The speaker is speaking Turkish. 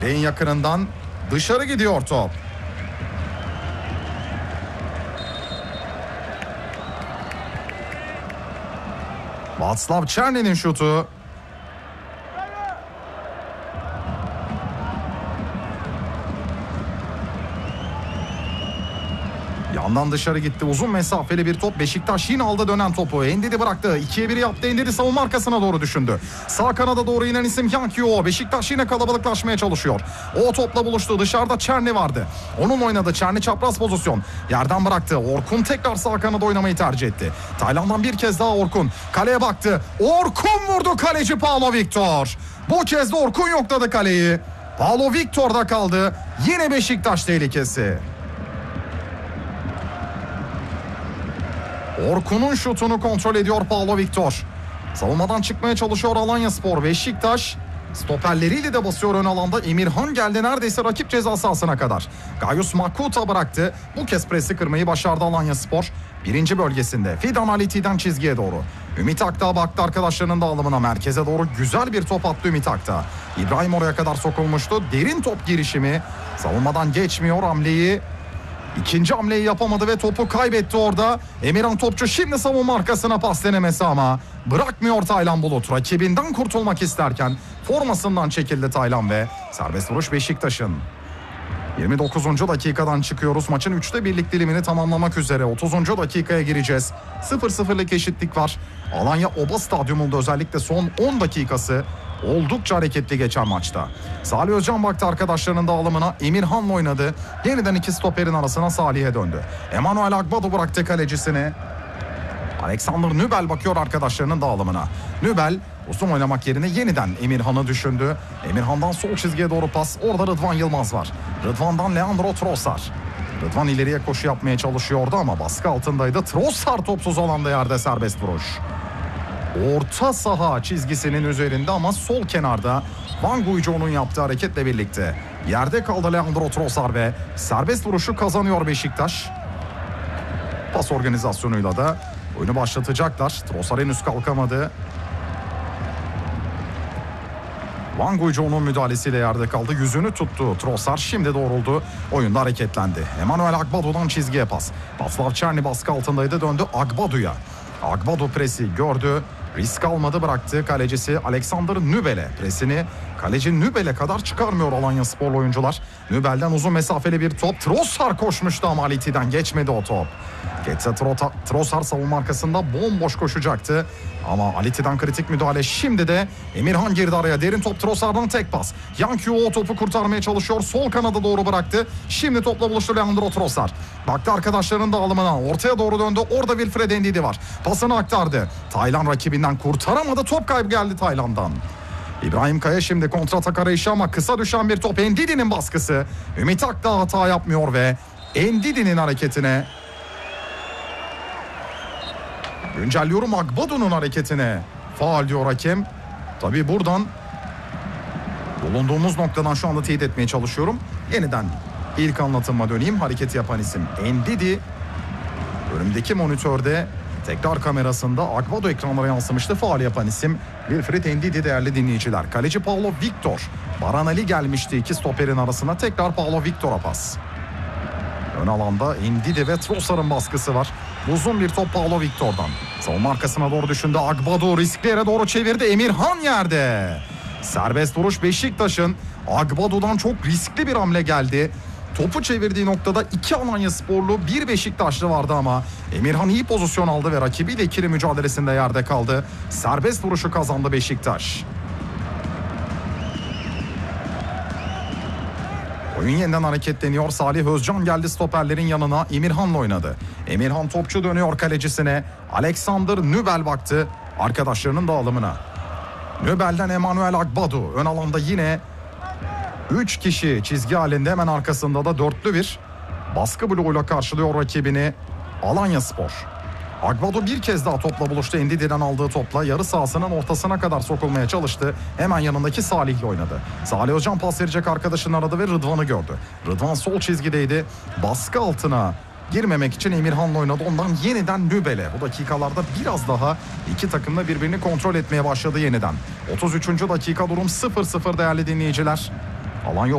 En yakınından dışarı gidiyor top. Václav Černy'nin şutu. Yandan dışarı gitti. Uzun mesafeli bir top. Beşiktaş yine aldı dönen topu. Endidi bıraktı. 2'ye 1 yaptı. Endidi savunma arkasına doğru düşündü. Sağ kanada doğru inen isim Yankio. Beşiktaş yine kalabalıklaşmaya çalışıyor. O topla buluştu. Dışarıda Černy vardı. Onun oynadı. Černy çapraz pozisyon. Yerden bıraktı. Orkun tekrar sağ kanada oynamayı tercih etti. Tayland'dan bir kez daha Orkun. Kaleye baktı. Orkun vurdu, kaleci Paulo Victor. Bu kez de Orkun yokladı kaleyi. Paulo Victor'da kaldı. Yine Beşiktaş tehlikesi. Orkun'un şutunu kontrol ediyor Paulo Victor. Savunmadan çıkmaya çalışıyor Alanyaspor. Beşiktaş stoperleriyle de basıyor ön alanda. Emirhan geldi neredeyse rakip ceza sahasına kadar. Gayus Makuta bıraktı. Bu kez presi kırmayı başardı Alanyaspor. Birinci bölgesinde Fidan Aliti'den çizgiye doğru. Ümit Akdağ baktı arkadaşlarının dağılımına. Merkeze doğru güzel bir top attı Ümit Akdağ. İbrahim oraya kadar sokulmuştu. Derin top girişimi. Savunmadan geçmiyor hamleyi. İkinci hamleyi yapamadı ve topu kaybetti orada. Emirhan Topçu şimdi savunma arkasına pas denemesi ama bırakmıyor Taylan Bulut. Rakibinden kurtulmak isterken formasından çekildi Taylan ve serbest vuruş Beşiktaş'ın. 29. dakikadan çıkıyoruz. Maçın 3'te 1'lik dilimini tamamlamak üzere. 30. dakikaya gireceğiz. 0-0'lık eşitlik var. Alanya Oba Stadyumunda özellikle son 10 dakikası oldukça hareketli geçen maçta. Salih Özcan baktı arkadaşlarının dağılımına. Emirhan'la oynadı. Yeniden iki stoperin arasına Salih'e döndü. Emanuel Agbadu bıraktı kalecisini. Alexander Nübel bakıyor arkadaşlarının dağılımına. Nübel uzun oynamak yerine yeniden Emirhan'ı düşündü. Emirhan'dan sol çizgiye doğru pas. Orada Rıdvan Yılmaz var. Rıdvan'dan Leandro Trossard. Rıdvan ileriye koşu yapmaya çalışıyordu ama baskı altındaydı. Trossard topsuz alanda yerde serbest vuruş. Orta saha çizgisinin üzerinde ama sol kenarda Van Guijo'nun yaptığı hareketle birlikte yerde kaldı Leandro Trossard ve serbest vuruşu kazanıyor Beşiktaş. Pas organizasyonuyla da oyunu başlatacaklar. Trossard henüz kalkamadı. Van Guijo'nun müdahalesiyle yerde kaldı. Yüzünü tuttu Trossard. Şimdi doğruldu. Oyunda hareketlendi. Emanuel Agbadu'dan çizgiye pas. Václav Černy baskı altındaydı. Döndü Agbadu'ya. Agbadu presi gördü. Risk almadı, bıraktı kalecisi Alexander Nübel'e. Presini kaleci Nübel'e kadar çıkarmıyor Alanyaspor oyuncular. Nübel'den uzun mesafeli bir top. Trossard koşmuştu ama Aliti'den geçmedi o top. Geçse Trossard savunma arkasında bomboş koşacaktı. Ama Aliti'den kritik müdahale. Şimdi de Emirhan girdi araya. Derin top Trossard'dan tek pas. Yankio o topu kurtarmaya çalışıyor. Sol kanada doğru bıraktı. Şimdi topla buluştu Leandro Trossard. Baktı arkadaşlarının dağılımına. Ortaya doğru döndü. Orada Wilfred Ndidi var. Pasını aktardı. Taylan rakibinden kurtaramadı. Top kaybı geldi Taylan'dan. İbrahim Kaya şimdi kontratak arayışı ama kısa düşen bir top. Ndidi'nin baskısı. Ümit Akdağ hata yapmıyor ve Ndidi'nin hareketine, güncelliyorum, Agbadu'nun hareketine faul diyor hakem. Tabii buradan bulunduğumuz noktadan şu anda teyit etmeye çalışıyorum. Yeniden ilk anlatıma döneyim. Hareketi yapan isim Ndidi. Önümdeki monitörde tekrar kamerasında Agbadu ekranlara yansımıştı. Faul yapan isim Wilfred Ndidi değerli dinleyiciler. Kaleci Paulo Victor. Baran Ali gelmişti iki stoperin arasına. Tekrar Paulo Victor'a pas. Ön alanda Ndidi ve Trossard'ın baskısı var. Uzun bir top Paulo Victor'dan. Savunma arkasına doğru düşündü. Agbadu riskli yere doğru çevirdi. Emirhan yerde. Serbest vuruş Beşiktaş'ın. Agbadu'dan çok riskli bir hamle geldi. Topu çevirdiği noktada iki Alanyasporlu, bir Beşiktaşlı vardı ama Emirhan iyi pozisyon aldı ve rakibiyle ikili mücadelesinde yerde kaldı. Serbest vuruşu kazandı Beşiktaş. Oyun yeniden hareketleniyor. Salih Özcan geldi stoperlerin yanına. Emirhan'la oynadı. Emirhan Topçu dönüyor kalecisine. Alexander Nübel baktı arkadaşlarının dağılımına. Nübel'den Emanuel Agbadu. Ön alanda yine 3 kişi çizgi halinde, hemen arkasında da dörtlü bir baskı bloğuyla karşılıyor rakibini Alanyaspor. Agbadu bir kez daha topla buluştu. Ndidi'den aldığı topla yarı sahasının ortasına kadar sokulmaya çalıştı. Hemen yanındaki Salih'le oynadı. Salih Özcan pas verecek arkadaşını aradı ve Rıdvan'ı gördü. Rıdvan sol çizgideydi. Baskı altına girmemek için Emirhan'la oynadı. Ondan yeniden Nübel'e. Bu dakikalarda biraz daha iki takım da birbirini kontrol etmeye başladı yeniden. 33. dakika, durum 0-0 değerli dinleyiciler. Alanya